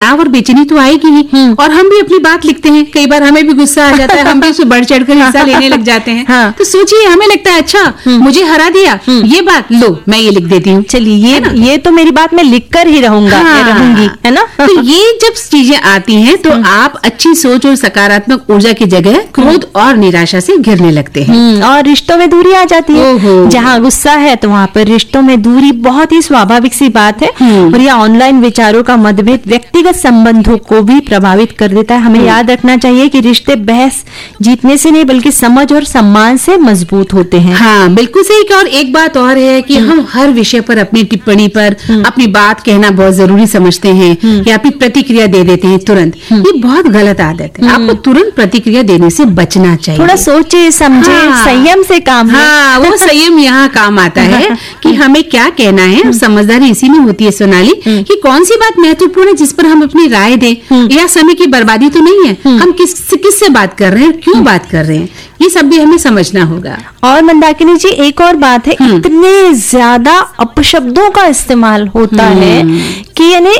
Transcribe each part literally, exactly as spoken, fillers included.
तनाव और बेचैनी तो आएगी ही। और हम भी अपनी बात लिखते हैं, कई बार हमें भी गुस्सा आ जाता है, हम भी उसमें बढ़ चढ़ कर हिस्सा लेने लग जाते हैं। हाँ। तो सोचिए, हमें लगता है अच्छा मुझे हरा दिया, ये बात लो मैं ये लिख देती हूँ, चलिए ये ये तो मेरी बात मैं लिख कर ही रहूंगा, हाँ। रहूंगी, है ना। तो ये जब चीजें आती हैं तो आप अच्छी सोच और सकारात्मक ऊर्जा की जगह क्रोध और निराशा से घिरने लगते हैं, और रिश्तों में दूरी आ जाती है। जहाँ गुस्सा है तो वहाँ पर रिश्तों में दूरी बहुत ही स्वाभाविक सी बात है। और यह ऑनलाइन विचारों का मतभेद व्यक्तिगत संबंधों को भी प्रभावित कर देता है। हमें याद रखना चाहिए कि रिश्ते बहस जीतने से नहीं बल्कि समझ और सम्मान से मजबूत होते हैं। हाँ बिल्कुल सही। और एक बात और है कि हम हर विषय पर अपनी टिप्पणी पर अपनी बात कहना बहुत जरूरी समझते हैं या अपनी प्रतिक्रिया दे देते हैं तुरंत। ये बहुत गलत आदत है। आपको तुरंत प्रतिक्रिया देने से बचना चाहिए। थोड़ा सोचे समझे, हाँ, संयम से काम। हाँ वो संयम यहाँ काम आता है कि हमें क्या कहना है। समझदारी इसी में होती है सोनाली कि कौन सी बात महत्वपूर्ण है जिस पर हम अपनी राय दें, या समय की बर्बादी तो नहीं है, हम किस किससे बात कर रहे हैं, क्यों बात कर रहे हैं, ये सब भी हमें समझना होगा। और मंदाकिनी जी एक और बात है, इतने ज्यादा अपशब्दों का इस्तेमाल होता है कि यानी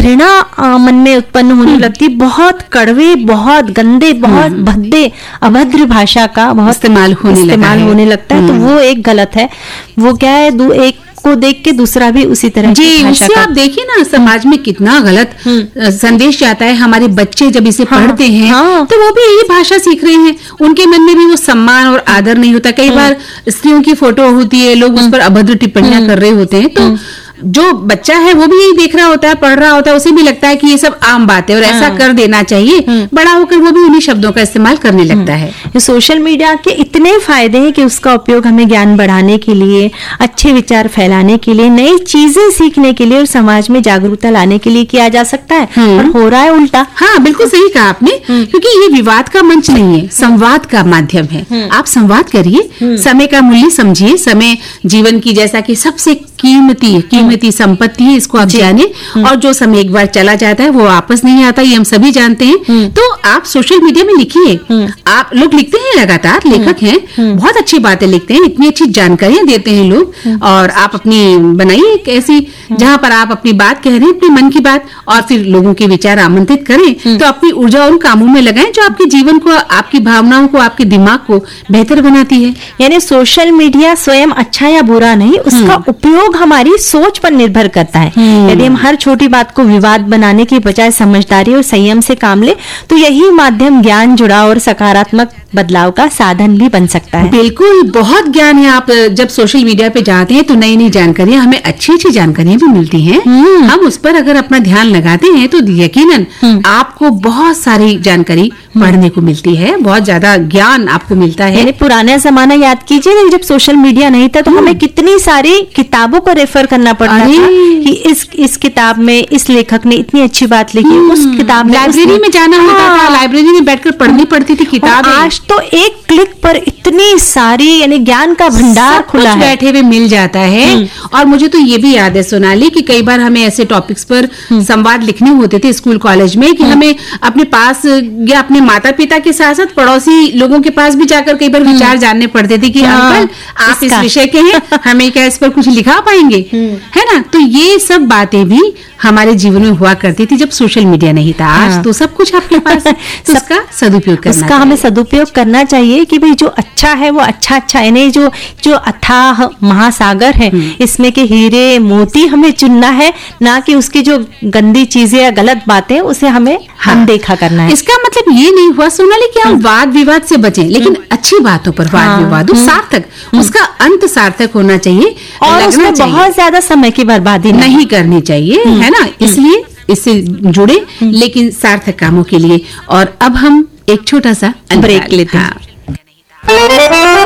घृणा मन में उत्पन्न होने लगती। बहुत कड़वे, बहुत गंदे, बहुत भद्दे, अभद्र भाषा का बहुत इस्तेमाल होने इस्तेमाल होने लगता है। तो वो एक गलत है। वो क्या है, दो एक को देख के दूसरा भी उसी तरह जी उससे आप देखिए ना समाज में कितना गलत संदेश जाता है। हमारे बच्चे जब इसे हाँ, पढ़ते हैं हाँ, तो वो भी यही भाषा सीख रहे हैं। उनके मन में भी वो सम्मान और आदर नहीं होता। कई बार स्त्रियों की फोटो होती है, लोग उस पर अभद्र टिप्पणियां कर रहे होते हैं, तो जो बच्चा है वो भी यही देख रहा होता है, पढ़ रहा होता है, उसे भी लगता है कि ये सब आम बात है और ऐसा कर देना चाहिए। बड़ा होकर वो भी उन्हीं शब्दों का इस्तेमाल करने लगता है। सोशल मीडिया के इतने फायदे हैं कि उसका उपयोग हमें ज्ञान बढ़ाने के लिए, अच्छे विचार फैलाने के लिए, नई चीजें सीखने के लिए और समाज में जागरूकता लाने के लिए किया जा सकता है। और हो रहा है उल्टा। हाँ बिल्कुल सही कहा आपने, क्योंकि ये विवाद का मंच नहीं है, संवाद का माध्यम है। आप संवाद करिए, समय का मूल्य समझिए। समय जीवन की जैसा कि सबसे कीमती कीमती संपत्ति है, इसको आप जाने। और जो समय एक बार चला जाता है वो वापस नहीं आता, ये हम सभी जानते हैं। तो आप सोशल मीडिया में लिखिए। आप लोग लिखते हैं, लगातार लेखक हैं, बहुत अच्छी बातें लिखते हैं, इतनी अच्छी जानकारियां देते हैं लोग। और आप अपनी बनाइए एक ऐसी जहां पर आप अपनी बात कह रहे हैं, अपने मन की बात, और फिर लोगों के विचार आमंत्रित करें। तो अपनी ऊर्जा उन कामों में लगाएं जो आपके जीवन को, आपकी भावनाओं को, आपके दिमाग को बेहतर बनाती है। यानी सोशल मीडिया स्वयं अच्छा या बुरा नहीं, उसका उपयोग हमारी सोच पर निर्भर करता है। यदि हम हर छोटी बात को विवाद बनाने की बजाय समझदारी और संयम से काम ले तो यही माध्यम ज्ञान, जुड़ाव और सकारात्मक बदलाव का साधन भी बन सकता है। बिल्कुल, बहुत ज्ञान है। आप जब सोशल मीडिया पे जाते हैं तो नई नई जानकारियां, हमें अच्छी अच्छी जानकारियां भी मिलती हैं। हम उस पर अगर अपना ध्यान लगाते हैं तो यकीनन आपको बहुत सारी जानकारी पढ़ने को मिलती है, बहुत ज्यादा ज्ञान आपको मिलता है। यानी पुराना जमाना याद कीजिए, जब सोशल मीडिया नहीं था तो हमें कितनी सारी किताबों को रेफर करना पड़ता था कि इस इस किताब में इस लेखक ने इतनी अच्छी बात लिखी, उस किताब में लाइब्रेरी में जाना होता था, लाइब्रेरी में बैठकर पढ़नी पड़ती थी किताब। आज तो एक क्लिक पर इतनी सारी यानी ज्ञान का भंडार खुला है, बैठे हुए मिल जाता है। और मुझे तो ये भी याद है सोनाली कि कई बार हमें ऐसे टॉपिक्स पर संवाद लिखने होते थे स्कूल कॉलेज में कि हमें अपने पास या अपने माता पिता के साथ साथ पड़ोसी लोगों के पास भी जाकर कई बार विचार जानने पड़ते थे कि अंकल आप इस विषय के हैं, हमें क्या इस पर कुछ लिखा पाएंगे, है ना। तो ये सब बातें भी हमारे जीवन में हुआ करती थी जब सोशल मीडिया नहीं था। आज हाँ। तो सब कुछ आपके पास, तो उसका सदुपयोग करना उसका हमें सदुपयोग करना चाहिए कि भाई जो अच्छा है वो अच्छा अच्छा, यानी जो जो अथाह महासागर है इसमें के हीरे मोती हमें चुनना है, ना कि उसकी जो गंदी चीजें या गलत बातें उसे हमें हाँ। अनदेखा करना है। इसका मतलब ये नहीं हुआ सोनाली कि हम वाद विवाद से बचें, लेकिन अच्छी बातों पर वाद हाँ। विवाद सार्थक, उसका अंत सार्थक होना चाहिए और उसमें बहुत ज्यादा समय की बर्बादी नहीं करनी चाहिए, है ना। इसलिए इससे जुड़े लेकिन सार्थक कामों के लिए। और अब हम एक छोटा सा ब्रेक लेते हैं।